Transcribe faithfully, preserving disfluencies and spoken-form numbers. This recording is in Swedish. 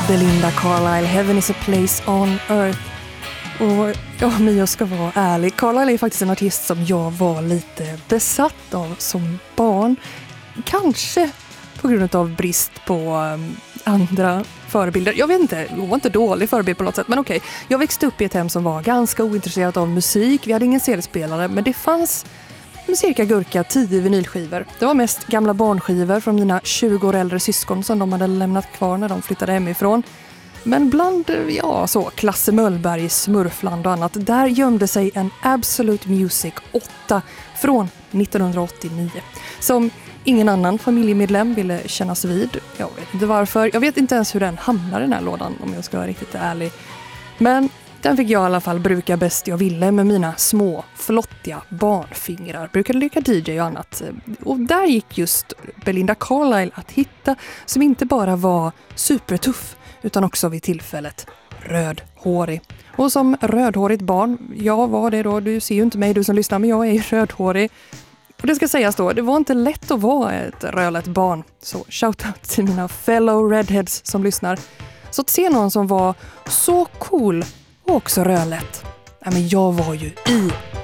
Belinda Carlisle, Heaven is a place on earth. Och ja, men jag ska vara ärlig, Carlisle är faktiskt en artist som jag var lite besatt av som barn. Kanske på grund av brist på um, andra förebilder. Jag vet inte, hon var inte dålig förebild på något sätt, men okej. Jag växte upp i ett hem som var ganska ointresserat av musik. Vi hade ingen C D-spelare, men det fanns med cirka gurka tio vinylskivor. Det var mest gamla barnskivor från mina tjugo år äldre syskon som de hade lämnat kvar när de flyttade hemifrån. Men bland, ja, så Klasse Möllberg, Smurfland och annat, där gömde sig en Absolute Music åtta från nittonhundraåttionio. Som ingen annan familjemedlem ville kännas vid. Jag vet inte varför. Jag vet inte ens hur den hamnar i den här lådan, om jag ska vara riktigt ärlig. Men den fick jag i alla fall bruka bäst jag ville med mina små, flottiga barnfingrar. Brukade leka D J och annat. Och där gick just Belinda Carlisle att hitta, som inte bara var supertuff, utan också vid tillfället rödhårig. Och som rödhårigt barn, jag var det då, du ser ju inte mig du som lyssnar, men jag är ju rödhårig. Och det ska sägas då, det var inte lätt att vara ett rödlätt barn. Så shoutout till mina fellow redheads som lyssnar. Så att se någon som var så cool och också rödlätt. Ja, men jag var ju i